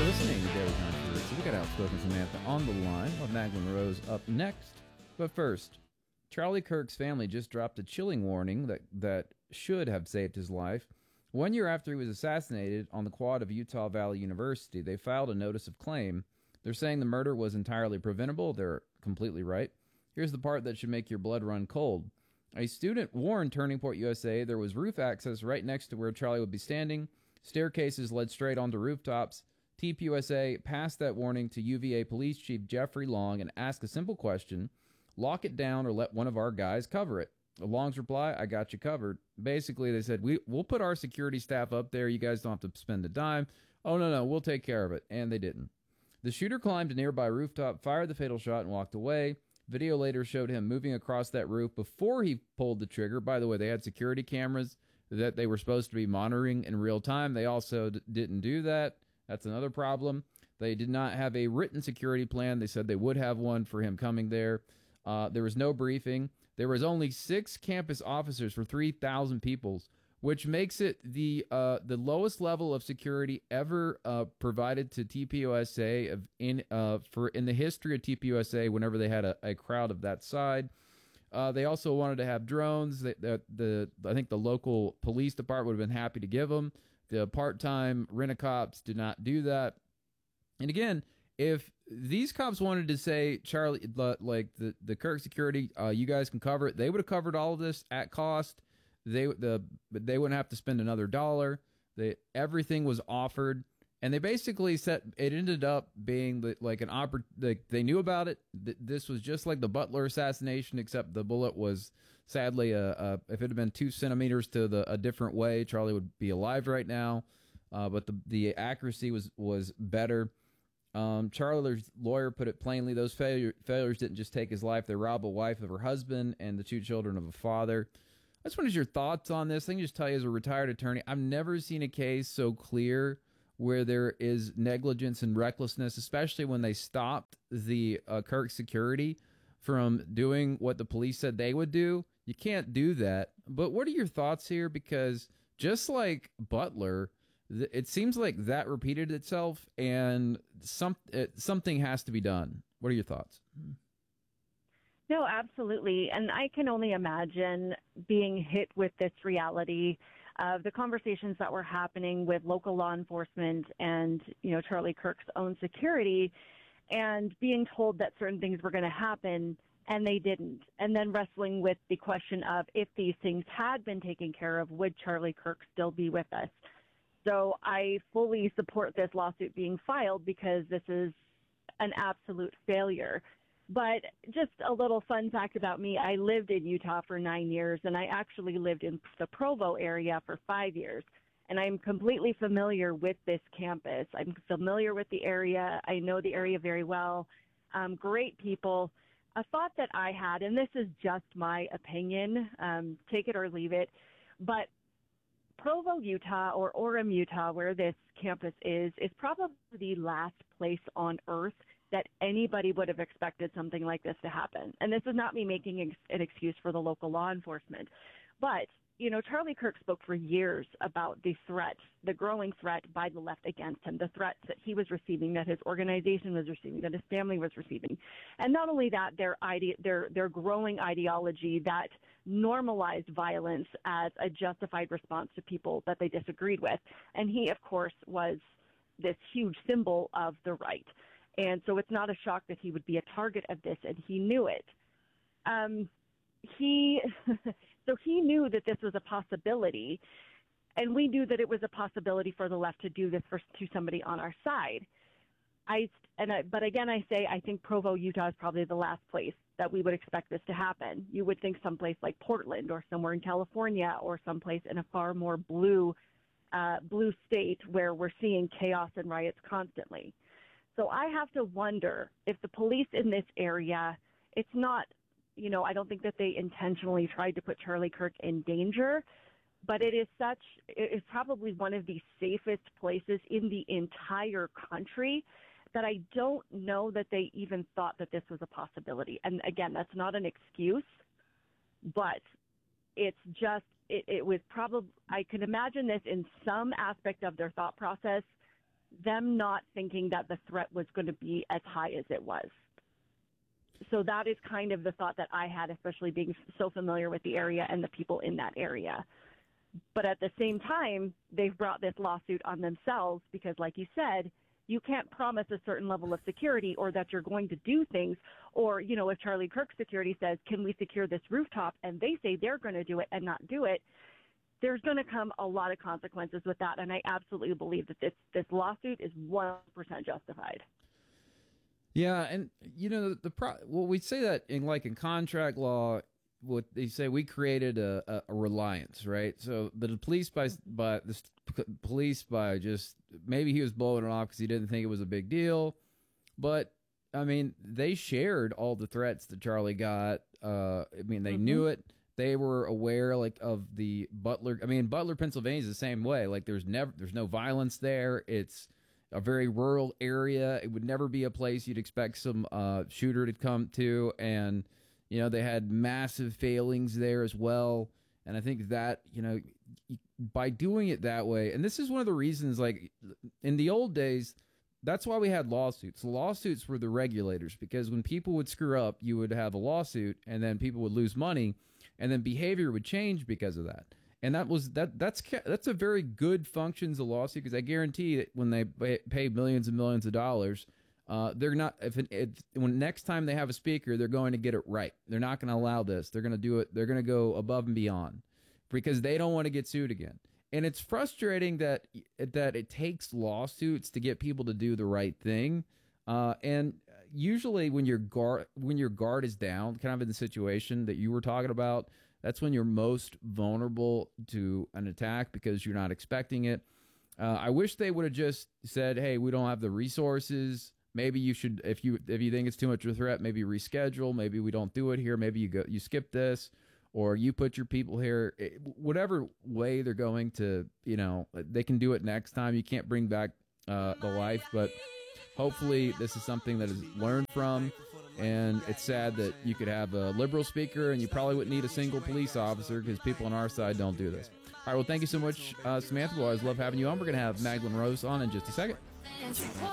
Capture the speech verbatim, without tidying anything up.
listening to Daily Controversy. We got Outspoken Samantha on the line. We'll have Magdalene Rose up next. But first, Charlie Kirk's family just dropped a chilling warning that, that should have saved his life. One year after he was assassinated on the quad of Utah Valley University, they filed a notice of claim. They're saying the murder was entirely preventable. They're completely right. Here's the part that should make your blood run cold. A student warned Turning Point U S A there was roof access right next to where Charlie would be standing. Staircases led straight onto rooftops. T P U S A passed that warning to U V A Police Chief Jeffrey Long and asked a simple question: lock it down or let one of our guys cover it. Long's reply: I got you covered. Basically, they said, we, we'll put our security staff up there. You guys don't have to spend a dime. Oh, no, no, we'll take care of it. And they didn't. The shooter climbed a nearby rooftop, fired the fatal shot, and walked away. Video later showed him moving across that roof before he pulled the trigger. By the way, they had security cameras that they were supposed to be monitoring in real time. They also d- didn't do that. That's another problem. They did not have a written security plan. They said they would have one for him coming there. Uh, there was no briefing. There was only six campus officers for three thousand people, which makes it the uh, the lowest level of security ever uh, provided to T P U S A of in uh, for in the history of T P U S A. Whenever they had a, a crowd of that side, uh, they also wanted to have drones. That the, the I think the local police department would have been happy to give them. The part-time rent-a-cops did not do that. And again, if these cops wanted to say, Charlie, like the, the Kirk security, uh, you guys can cover it, they would have covered all of this at cost. They the but they wouldn't have to spend another dollar. They everything was offered, and they basically said it ended up being like an oppor- like they knew about it. This was just like the Butler assassination, except the bullet was sadly a, a if it had been two centimeters to the a different way, Charlie would be alive right now. Uh, but the the accuracy was was better. Um, Charlie's lawyer put it plainly: those failure, failures didn't just take his life; they robbed a wife of her husband and the two children of a father. I just wonder your thoughts on this. I can just tell you, as a retired attorney, I've never seen a case so clear where there is negligence and recklessness, especially when they stopped the uh, Kirk security from doing what the police said they would do. You can't do that. But what are your thoughts here? Because just like Butler, it seems like that repeated itself, and some it, something has to be done. What are your thoughts? No, absolutely. And I can only imagine being hit with this reality of the conversations that were happening with local law enforcement and, you know, Charlie Kirk's own security, and being told that certain things were going to happen and they didn't. And then wrestling with the question of, if these things had been taken care of, would Charlie Kirk still be with us? So I fully support this lawsuit being filed because this is an absolute failure. But just a little fun fact about me, I lived in Utah for nine years, and I actually lived in the Provo area for five years. And I'm completely familiar with this campus. I'm familiar with the area. I know the area very well. Um, great people. A thought that I had, and this is just my opinion, um, take it or leave it, but Provo, Utah, or Orem, Utah, where this campus is, is probably the last place on earth that anybody would have expected something like this to happen. And this is not me making ex- an excuse for the local law enforcement. But, you know, Charlie Kirk spoke for years about the threat, the growing threat by the left against him, the threats that he was receiving, that his organization was receiving, that his family was receiving. And not only that, their ide- their their growing ideology that normalized violence as a justified response to people that they disagreed with. And he, of course, was this huge symbol of the right. And so it's not a shock that he would be a target of this, and he knew it. Um, he, so he knew that this was a possibility, and we knew that it was a possibility for the left to do this for, to somebody on our side. I, and I, but again, I say I think Provo, Utah is probably the last place that we would expect this to happen. You would think someplace like Portland or somewhere in California or someplace in a far more blue, uh, blue state where we're seeing chaos and riots constantly. So I have to wonder if the police in this area, it's not, you know, I don't think that they intentionally tried to put Charlie Kirk in danger, but it is such, it is probably one of the safest places in the entire country that I don't know that they even thought that this was a possibility. And again, that's not an excuse, but it's just, it, it was probably, I can imagine this in some aspect of their thought process them not thinking that the threat was going to be as high as it was. So that is kind of the thought that I had, especially being so familiar with the area and the people in that area. But at the same time, they've brought this lawsuit on themselves because, like you said, you can't promise a certain level of security or that you're going to do things. Or, you know, if Charlie Kirk Security says, can we secure this rooftop, and they say they're going to do it and not do it, there's going to come a lot of consequences with that. And I absolutely believe that this, this lawsuit is one hundred percent justified. Yeah, and you know the, the pro, well, we say that in like in contract law, what they say we created a, a, a reliance, right? So the police by by the police by just maybe he was blowing it off because he didn't think it was a big deal, but I mean they shared all the threats that Charlie got. Uh, I mean they mm-hmm. knew it. They were aware like of the Butler. I mean Butler, Pennsylvania is the same way. Like there's never there's no violence there. It's a very rural area. It would never be a place you'd expect some uh, shooter to come to. And, you know, they had massive failings there as well. And I think that, you know, by doing it that way, and this is one of the reasons, like, in the old days, that's why we had lawsuits. The lawsuits were the regulators, because when people would screw up, you would have a lawsuit, and then people would lose money, and then behavior would change because of that. And that was that. That's that's a very good functions of lawsuit, because I guarantee that when they pay millions and millions of dollars, uh, they're not. If, it, if when next time they have a speaker, they're going to get it right. They're not going to allow this. They're going to do it. They're going to go above and beyond, because they don't want to get sued again. And it's frustrating that that it takes lawsuits to get people to do the right thing. Uh, and usually, when your guard when your guard is down, kind of in the situation that you were talking about, that's when you're most vulnerable to an attack because you're not expecting it. Uh, I wish they would have just said, "Hey, we don't have the resources. Maybe you should, if you if you think it's too much of a threat, maybe reschedule. Maybe we don't do it here. Maybe you go, you skip this, or you put your people here." It, whatever way they're going to, you know, they can do it next time. You can't bring back uh, the life, but hopefully this is something that is learned from. And it's sad that you could have a liberal speaker and you probably wouldn't need a single police officer, because people on our side don't do this. All right, well, thank you so much, uh, Samantha. Well, I always love having you on. We're going to have Magdalene Rose on in just a second.